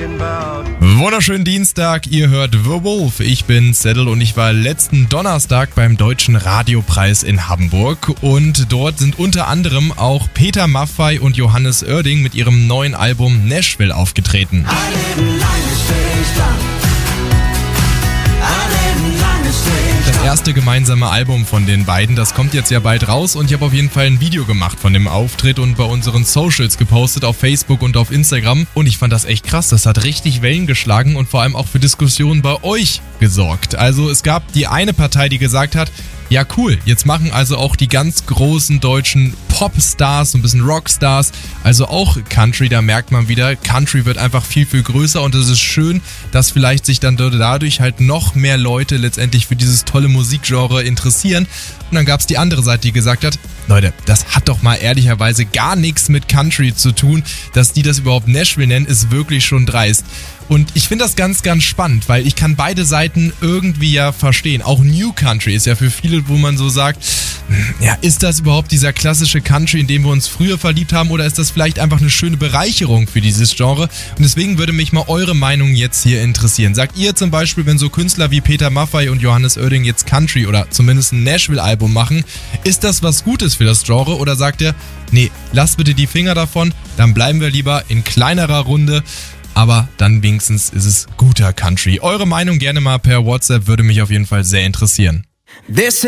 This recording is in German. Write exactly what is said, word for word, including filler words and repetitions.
Wunderschönen Dienstag, ihr hört The Wolf. Ich bin Saddle und ich war letzten Donnerstag beim Deutschen Radiopreis in Hamburg. Und dort sind unter anderem auch Peter Maffay und Johannes Oerding mit ihrem neuen Album Nashville aufgetreten. Das erste gemeinsame Album von den beiden, das kommt jetzt ja bald raus und ich habe auf jeden Fall ein Video gemacht von dem Auftritt und bei unseren Socials gepostet auf Facebook und auf Instagram und ich fand das echt krass, das hat richtig Wellen geschlagen und vor allem auch für Diskussionen bei euch gesorgt. Also es gab die eine Partei, die gesagt hat, ja cool, jetzt machen also auch die ganz großen deutschen Popstars, ein bisschen Rockstars, also auch Country, da merkt man wieder, Country wird einfach viel, viel größer und es ist schön, dass vielleicht sich dann dadurch halt noch mehr Leute letztendlich für dieses tolle Musikgenre interessieren. Und dann gab es die andere Seite, die gesagt hat, Leute, das hat doch mal ehrlicherweise gar nichts mit Country zu tun, dass die das überhaupt Nashville nennen, ist wirklich schon dreist. Und ich finde das ganz, ganz spannend, weil ich kann beide Seiten irgendwie ja verstehen. Auch New Country ist ja für viele, wo man so sagt, ja, ist das überhaupt dieser klassische Country, in dem wir uns früher verliebt haben, oder ist das vielleicht einfach eine schöne Bereicherung für dieses Genre? Und deswegen würde mich mal eure Meinung jetzt hier interessieren. Sagt ihr zum Beispiel, wenn so Künstler wie Peter Maffay und Johannes Oerding jetzt Country oder zumindest ein Nashville-Album machen, ist das was Gutes für das Genre? Oder sagt ihr, nee, lasst bitte die Finger davon, dann bleiben wir lieber in kleinerer Runde, aber dann wenigstens ist es guter Country. Eure Meinung gerne mal per WhatsApp, würde mich auf jeden Fall sehr interessieren. This